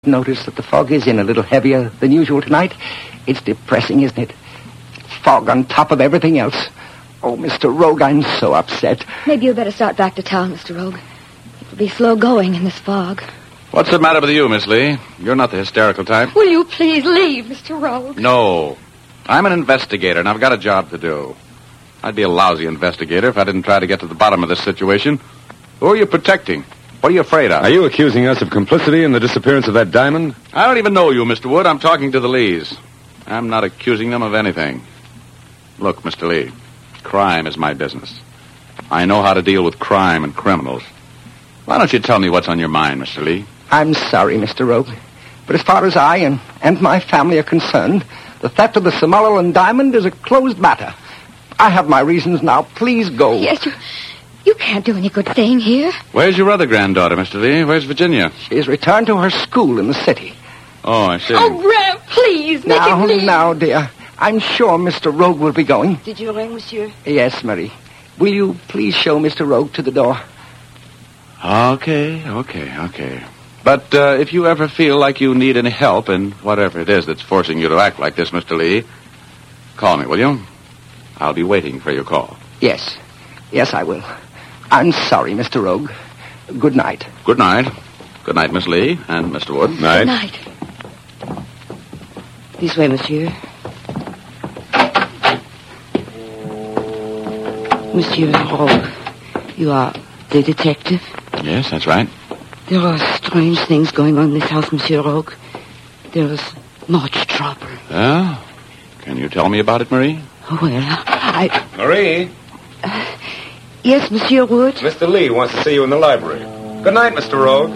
Notice that the fog is in a little heavier than usual tonight. It's depressing, isn't it? Fog on top of everything else. Oh, Mr. Rogue, I'm so upset. Maybe you'd better start back to town, Mr. Rogue. It'll be slow going in this fog. What's the matter with you, Miss Lee? You're not the hysterical type. Will you please leave, Mr. Rogue? No. I'm an investigator, and I've got a job to do. I'd be a lousy investigator if I didn't try to get to the bottom of this situation. Who are you protecting? What are you afraid of? Are you accusing us of complicity in the disappearance of that diamond? I don't even know you, Mr. Wood. I'm talking to the Lees. I'm not accusing them of anything. Look, Mr. Lee, crime is my business. I know how to deal with crime and criminals. Why don't you tell me what's on your mind, Mr. Lee? I'm sorry, Mr. Rogue. But as far as I and my family are concerned, the theft of the Somaliland diamond is a closed matter. I have my reasons now. Please go. Yes, you can't do any good staying here. Where's your other granddaughter, Mr. Lee? Where's Virginia? She has returned to her school in the city. Oh, I see. Oh, Graham, please, make it leave. Now, dear. I'm sure Mr. Rogue will be going. Did you ring, monsieur? Yes, Marie. Will you please show Mr. Rogue to the door? Okay. But if you ever feel like you need any help in whatever it is that's forcing you to act like this, Mr. Lee, call me, will you? I'll be waiting for your call. Yes, I will. I'm sorry, Mr. Rogue. Good night. Good night. Good night, Miss Lee and Mr. Wood. Night. Good night. This way, monsieur. Monsieur Rogue, you are the detective? Yes, that's right. There are strange things going on in this house, Monsieur Rogue. There is much trouble. Yeah? Can you tell me about it, Marie? Well, Marie? Yes, Monsieur Wood? Mr. Lee wants to see you in the library. Good night, Mr. Rogue.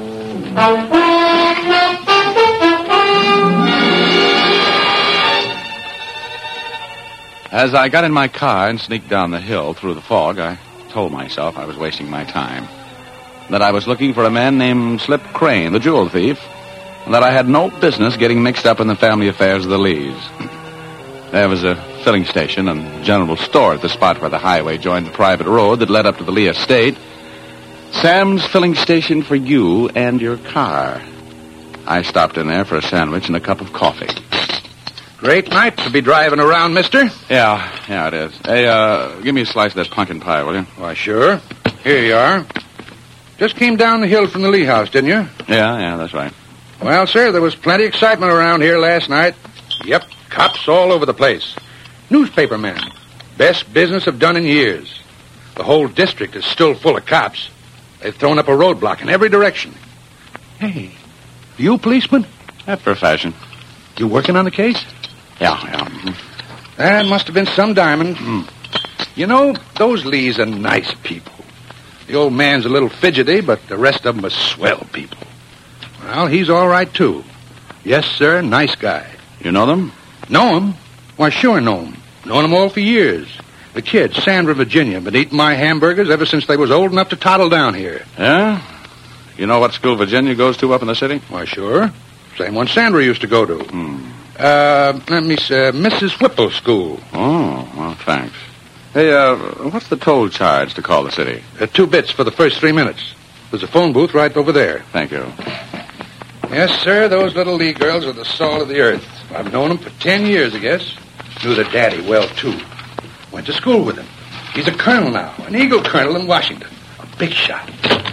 As I got in my car and sneaked down the hill through the fog, I told myself I was wasting my time. That I was looking for a man named Slip Crane, the jewel thief, and that I had no business getting mixed up in the family affairs of the Lees. There was a filling station and general store at the spot where the highway joined the private road that led up to the Lee estate. Sam's filling station for you and your car. I stopped in there for a sandwich and a cup of coffee. Great night to be driving around, mister. Yeah, it is. Hey, give me a slice of that pumpkin pie, will you? Why, sure. Here you are. Just came down the hill from the Lee house, didn't you? Yeah, that's right. Well, sir, there was plenty of excitement around here last night. Yep, cops all over the place. Newspaper men. Best business I've done in years. The whole district is still full of cops. They've thrown up a roadblock in every direction. Hey, you policeman? After a fashion. You working on the case? Yeah. That must have been some diamond. You know, those Lees are nice people. The old man's a little fidgety, but the rest of them are swell people. Well, he's all right, too. Yes, sir, nice guy. You know them? Know him? Why, sure know him. Known them all for years. The kids, Sandra, Virginia, been eating my hamburgers ever since they was old enough to toddle down here. Yeah? You know what school Virginia goes to up in the city? Why, sure. Same one Sandra used to go to. Let me see, Mrs. Whipple School. Oh, well, thanks. Hey, what's the toll charge to call the city? 2 bits for the first 3 minutes. There's a phone booth right over there. Thank you. Yes, sir, those little Lee girls are the salt of the earth. I've known them for 10 years, I guess. Knew their daddy well, too. Went to school with him. He's a colonel now, an Eagle colonel in Washington. A big shot.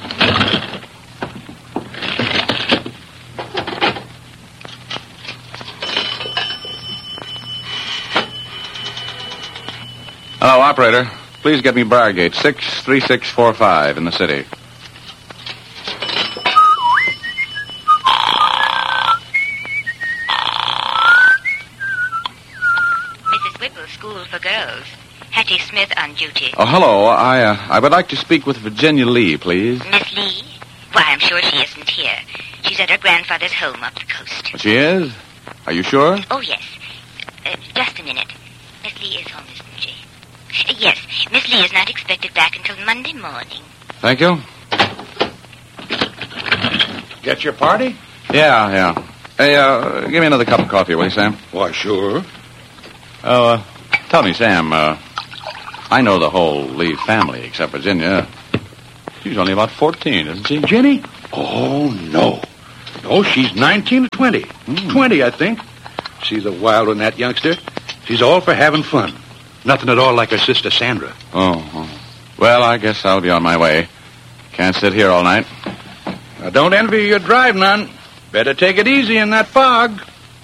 Hello, operator. Please get me Briargate 63645 in the city. Mrs. Whipple School for Girls. Hattie Smith on duty. Oh, hello. I would like to speak with Virginia Lee, please. Miss Lee? Why, I'm sure she isn't here. She's at her grandfather's home up the coast. She is? Are you sure? Oh, yes. Just a minute. Miss Lee is home, isn't she? Yes, Miss Lee is not expected back until Monday morning. Thank you. Get your party? Yeah. Hey, give me another cup of coffee, will you, Sam? Why, sure. Oh, tell me, Sam, I know the whole Lee family except Virginia. She's only about 14, isn't she? Jenny? Oh, no. Oh, she's 19 or 20. 20, I think. She's a wild one, that youngster. She's all for having fun. Nothing at all like her sister Sandra. Oh. Well, I guess I'll be on my way. Can't sit here all night. Now, don't envy your drive none. Better take it easy in that fog.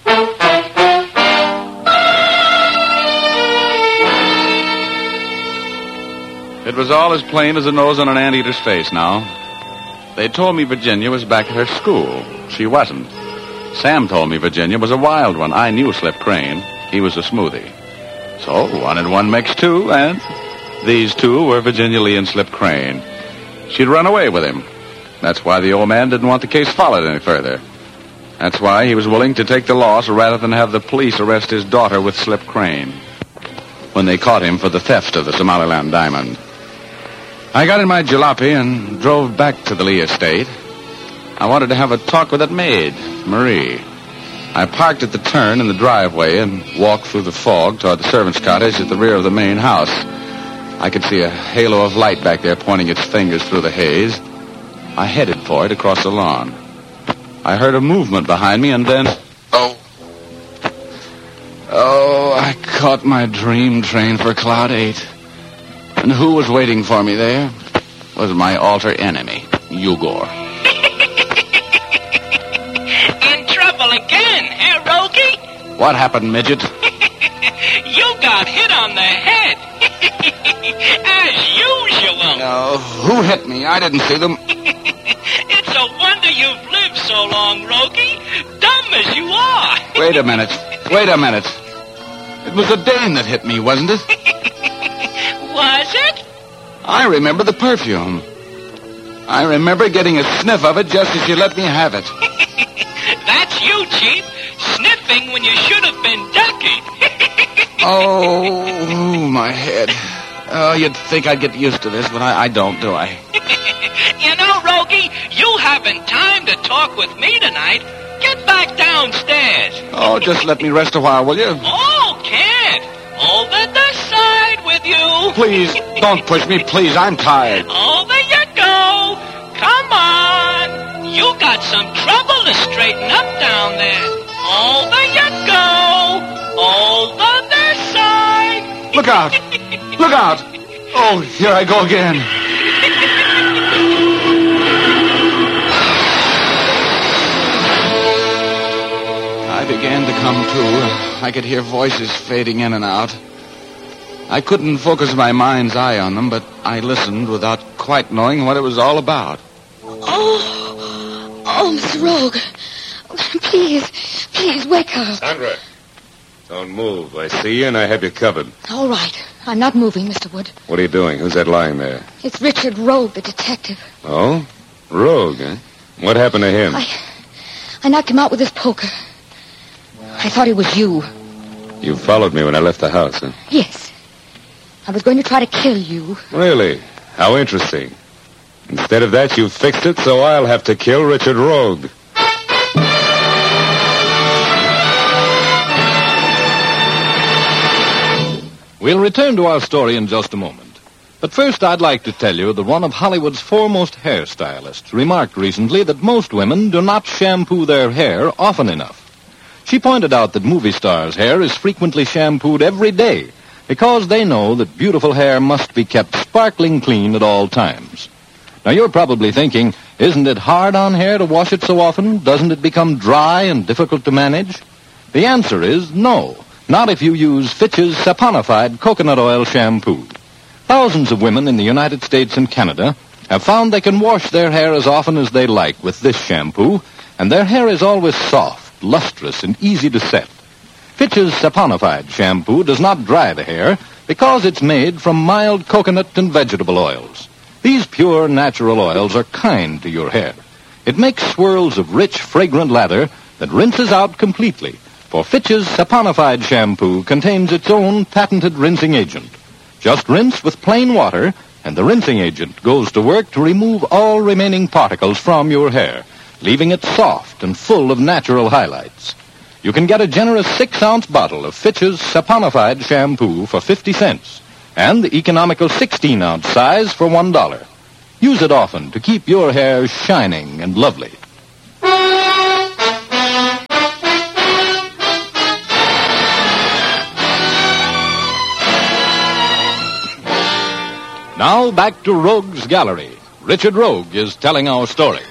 It was all as plain as the nose on an anteater's face now. They told me Virginia was back at her school. She wasn't. Sam told me Virginia was a wild one. I knew Slip Crane. He was a smoothie. So 1 and 1 makes 2, and these two were Virginia Lee and Slip Crane. She'd run away with him. That's why the old man didn't want the case followed any further. That's why he was willing to take the loss rather than have the police arrest his daughter with Slip Crane when they caught him for the theft of the Somaliland diamond. I got in my jalopy and drove back to the Lee estate. I wanted to have a talk with that maid, Marie. I parked at the turn in the driveway and walked through the fog toward the servant's cottage at the rear of the main house. I could see a halo of light back there pointing its fingers through the haze. I headed for it across the lawn. I heard a movement behind me and then... Oh, I caught my dream train for Cloud 8. And who was waiting for me there? Was my alter enemy, Yugor. In trouble again, eh, Rogie? What happened, midget? You got hit on the head. As usual. No, who hit me? I didn't see them. It's a wonder you've lived so long, Rogie. Dumb as you are. Wait a minute. It was a Dane that hit me, wasn't it? Was it? I remember the perfume. I remember getting a sniff of it just as you let me have it. That's you, Chief. Sniffing when you should have been ducking. Oh, my head. Oh, you'd think I'd get used to this, but I don't, do I? You know, Rogie, you haven't time to talk with me tonight. Get back downstairs. Oh, just let me rest a while, will you? Oh, can't. Over the side with you. Please, don't push me, please. I'm tired. Over you go. Come on. You got some trouble to straighten up down there. Over you go. Over the side. Look out. Look out. Oh, here I go again. I began to come to. I could hear voices fading in and out. I couldn't focus my mind's eye on them, but I listened without quite knowing what it was all about. Oh, Mr. Rogue. Please, wake up. Sandra, don't move. I see you and I have you covered. All right. I'm not moving, Mr. Wood. What are you doing? Who's that lying there? It's Richard Rogue, the detective. Oh? Rogue, eh? What happened to him? I knocked him out with this poker. I thought it was you. You followed me when I left the house, huh? Yes. I was going to try to kill you. Really? How interesting. Instead of that, you fixed it, so I'll have to kill Richard Rogue. We'll return to our story in just a moment. But first, I'd like to tell you that one of Hollywood's foremost hairstylists remarked recently that most women do not shampoo their hair often enough. She pointed out that movie stars' hair is frequently shampooed every day because they know that beautiful hair must be kept sparkling clean at all times. Now, you're probably thinking, isn't it hard on hair to wash it so often? Doesn't it become dry and difficult to manage? The answer is no, not if you use Fitch's saponified coconut oil shampoo. Thousands of women in the United States and Canada have found they can wash their hair as often as they like with this shampoo, and their hair is always soft, lustrous, and easy to set. Fitch's saponified shampoo does not dry the hair because it's made from mild coconut and vegetable oils. These pure natural oils are kind to your hair. It makes swirls of rich, fragrant lather that rinses out completely, for Fitch's saponified shampoo contains its own patented rinsing agent. Just rinse with plain water, and the rinsing agent goes to work to remove all remaining particles from your hair, leaving it soft and full of natural highlights. You can get a generous 6-ounce bottle of Fitch's saponified shampoo for 50 cents, and the economical 16-ounce size for $1. Use it often to keep your hair shining and lovely. Now back to Rogue's Gallery. Richard Rogue is telling our story.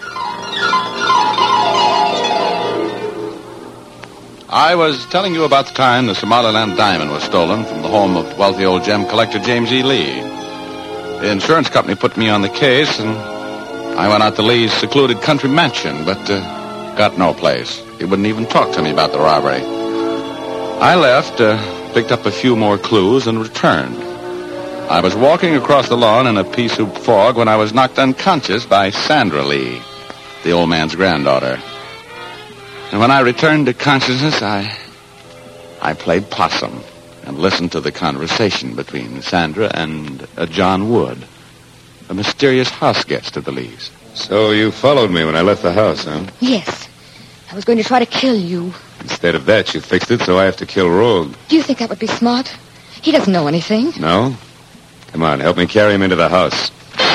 I was telling you about the time the Somaliland diamond was stolen from the home of wealthy old gem collector James E. Lee. The insurance company put me on the case, and I went out to Lee's secluded country mansion, but got no place. He wouldn't even talk to me about the robbery. I left, picked up a few more clues, and returned. I was walking across the lawn in a pea-soup fog when I was knocked unconscious by Sandra Lee, the old man's granddaughter. And when I returned to consciousness, I played possum and listened to the conversation between Sandra and John Wood, a mysterious house guest of the Lees. So you followed me when I left the house, huh? Yes. I was going to try to kill you. Instead of that, you fixed it so I have to kill Rogue. Do you think that would be smart? He doesn't know anything. No? Come on, help me carry him into the house.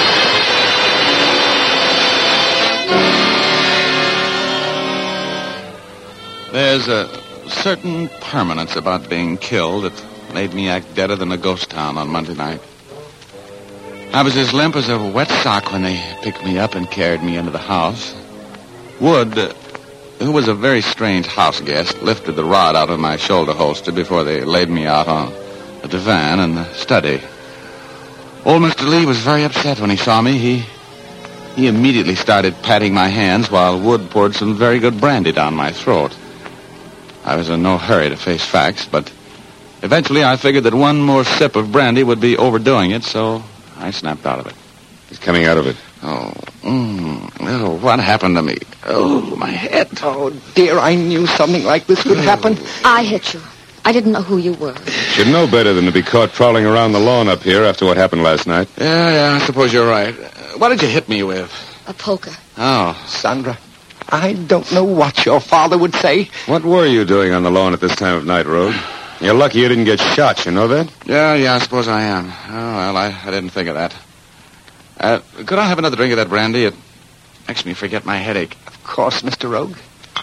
There's a certain permanence about being killed that made me act deader than a ghost town on Monday night. I was as limp as a wet sock when they picked me up and carried me into the house. Wood, who was a very strange house guest, lifted the rod out of my shoulder holster before they laid me out on a divan in the study. Old Mr. Lee was very upset when he saw me. He immediately started patting my hands while Wood poured some very good brandy down my throat. I was in no hurry to face facts, but eventually I figured that one more sip of brandy would be overdoing it, so I snapped out of it. He's coming out of it. Oh, what happened to me? Oh, my head. Oh, dear, I knew something like this would happen. I hit you. I didn't know who you were. Should know better than to be caught prowling around the lawn up here after what happened last night. Yeah, I suppose you're right. What did you hit me with? A poker. Oh. Sandra, I don't know what your father would say. What were you doing on the lawn at this time of night, Rogue? You're lucky you didn't get shot, you know that? Yeah, I suppose I am. Oh, well, I didn't think of that. Could I have another drink of that brandy? It makes me forget my headache. Of course, Mr. Rogue.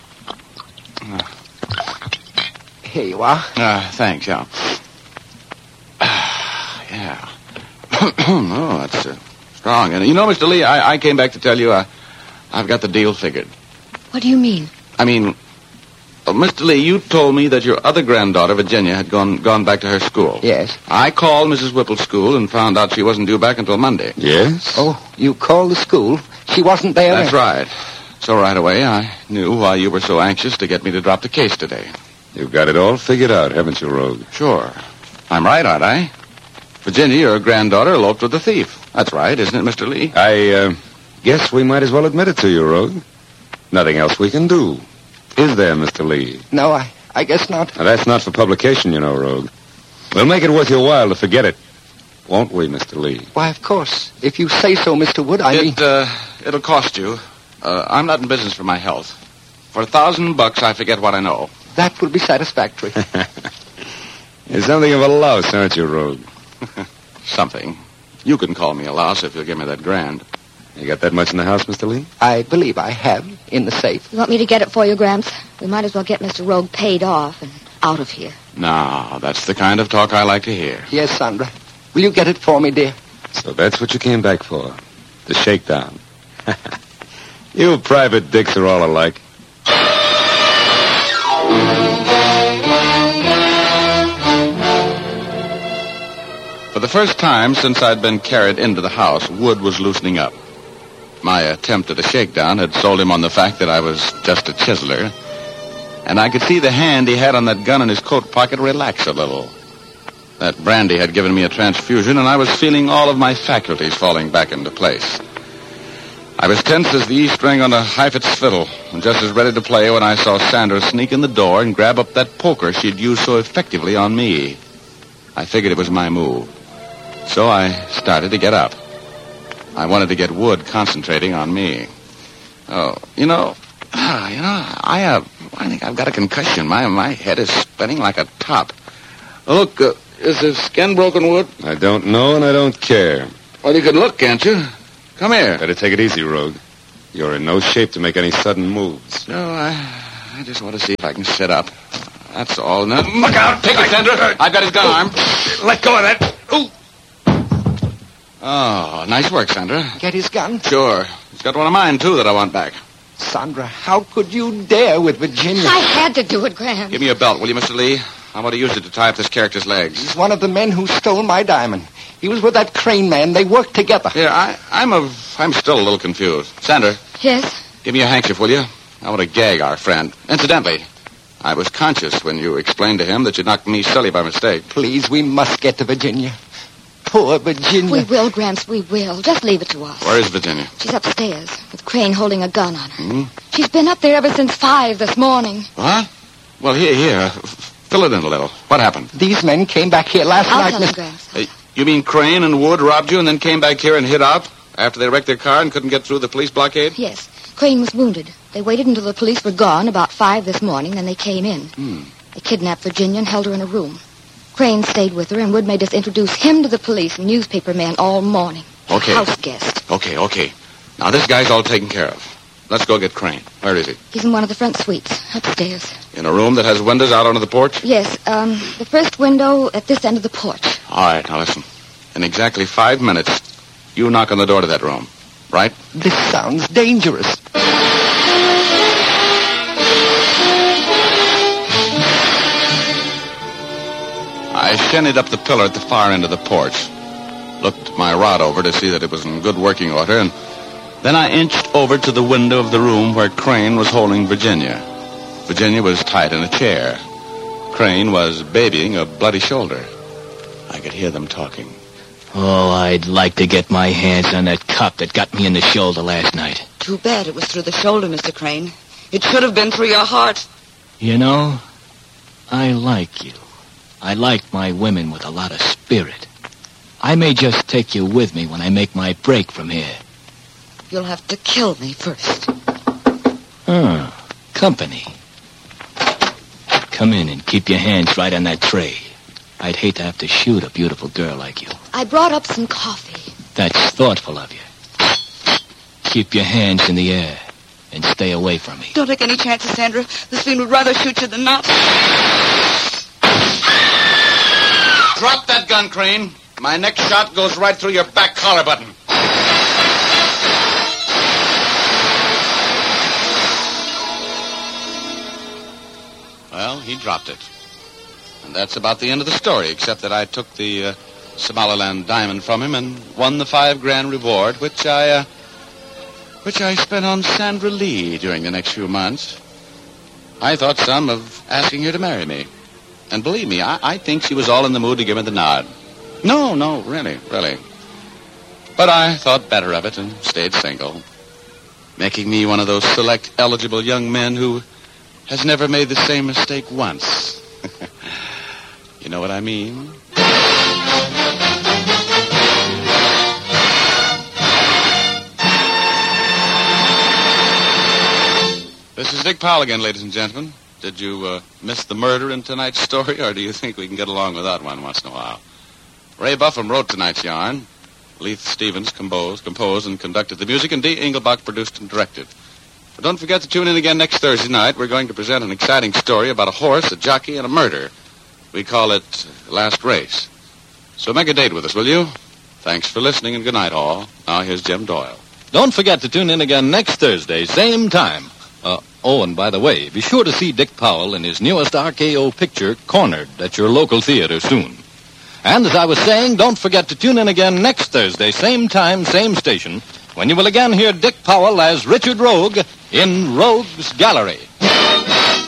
Here you are. Thanks, yeah. Yeah. Oh, that's strong. And you know, Mr. Lee, I came back to tell you I've got the deal figured. What do you mean? I mean, Mr. Lee, you told me that your other granddaughter, Virginia, had gone back to her school. Yes. I called Mrs. Whipple's school and found out she wasn't due back until Monday. Yes? Oh, you called the school? She wasn't there? That's right. So right away, I knew why you were so anxious to get me to drop the case today. You've got it all figured out, haven't you, Rogue? Sure. I'm right, aren't I? Virginia, your granddaughter, eloped with the thief. That's right, isn't it, Mr. Lee? I guess we might as well admit it to you, Rogue. Nothing else we can do. Is there, Mr. Lee? No, I guess not. Now, that's not for publication, you know, Rogue. We'll make it worth your while to forget it. Won't we, Mr. Lee? Why, of course. If you say so, Mr. Wood, It'll cost you. I'm not in business for my health. For $1,000, I forget what I know. That will be satisfactory. You're something of a louse, aren't you, Rogue? Something. You can call me a louse if you'll give me that grand. You got that much in the house, Mr. Lee? I believe I have, in the safe. You want me to get it for you, Gramps? We might as well get Mr. Rogue paid off and out of here. No, that's the kind of talk I like to hear. Yes, Sandra. Will you get it for me, dear? So that's what you came back for, the shakedown. You private dicks are all alike. For the first time since I'd been carried into the house, Wood was loosening up. My attempt at a shakedown had sold him on the fact that I was just a chiseler, and I could see the hand he had on that gun in his coat pocket relax a little. That brandy had given me a transfusion, and I was feeling all of my faculties falling back into place. I was tense as the E string on a Heifetz fiddle, and just as ready to play when I saw Sandra sneak in the door and grab up that poker she'd used so effectively on me. I figured it was my move. So I started to get up. I wanted to get Wood concentrating on me. Oh, I think I've got a concussion. My head is spinning like a top. Look, is the skin broken, Wood? I don't know, and I don't care. Well, you can look, can't you? Come here. Better take it easy, Rogue. You're in no shape to make any sudden moves. No, I just want to see if I can sit up. That's all. Now, look out! Take it, Sandra. I've got his gun arm. Let go of that. Ooh. Oh, nice work, Sandra. Get his gun? Sure. He's got one of mine, too, that I want back. Sandra, how could you dare with Virginia? I had to do it, Graham. Give me your belt, will you, Mr. Lee? I want to use it to tie up this character's legs. He's one of the men who stole my diamond. He was with that Crane man. They worked together. Yeah, I'm still a little confused. Sandra. Yes? Give me a handkerchief, will you? I want to gag our friend. Incidentally, I was conscious when you explained to him that you knocked me silly by mistake. Please, we must get to Virginia. Poor Virginia. We will, Gramps, we will. Just leave it to us. Where is Virginia? She's upstairs, with Crane holding a gun on her. Hmm? She's been up there ever since 5 this morning. What? Well, here. Fill it in a little. What happened? These men came back here last I'll night, tell him, Gramps. You mean Crane and Wood robbed you and then came back here and hid out after they wrecked their car and couldn't get through the police blockade? Yes. Crane was wounded. They waited until the police were gone about 5 this morning, then they came in. They kidnapped Virginia and held her in a room. Crane stayed with her, and Wood made us introduce him to the police and newspaper men all morning. Okay. House guest. Okay. Now, this guy's all taken care of. Let's go get Crane. Where is he? He's in one of the front suites, upstairs. In a room that has windows out onto the porch? Yes, the first window at this end of the porch. All right, now listen. In exactly 5 minutes, you knock on the door to that room, right? This sounds dangerous. I shinnied up the pillar at the far end of the porch, looked my rod over to see that it was in good working order, and then I inched over to the window of the room where Crane was holding Virginia. Virginia was tied in a chair. Crane was babying a bloody shoulder. I could hear them talking. Oh, I'd like to get my hands on that cop that got me in the shoulder last night. Too bad it was through the shoulder, Mr. Crane. It should have been through your heart. You know, I like you. I like my women with a lot of spirit. I may just take you with me when I make my break from here. You'll have to kill me first. Company. Come in and keep your hands right on that tray. I'd hate to have to shoot a beautiful girl like you. I brought up some coffee. That's thoughtful of you. Keep your hands in the air and stay away from me. Don't take any chances, Sandra. This fiend would rather shoot you than not. Drop that gun, Crane. My next shot goes right through your back collar button. Well, he dropped it. And that's about the end of the story, except that I took the Somaliland diamond from him and won the $5,000 reward, which I spent on Sandra Lee during the next few months. I thought some of asking her to marry me. And believe me, I think she was all in the mood to give me the nod. No, really. But I thought better of it and stayed single, making me one of those select eligible young men who has never made the same mistake once. You know what I mean? This is Dick Powell again, ladies and gentlemen. Did you miss the murder in tonight's story, or do you think we can get along without one once in a while? Ray Buffum wrote tonight's yarn. Leith Stevens composed and conducted the music, and Dee Engelbach produced and directed. But don't forget to tune in again next Thursday night. We're going to present an exciting story about a horse, a jockey, and a murder. We call it Last Race. So make a date with us, will you? Thanks for listening, and good night, all. Now here's Jim Doyle. Don't forget to tune in again next Thursday, same time. And by the way, be sure to see Dick Powell in his newest RKO picture, Cornered, at your local theater soon. And as I was saying, don't forget to tune in again next Thursday, same time, same station, when you will again hear Dick Powell as Richard Rogue in Rogue's Gallery.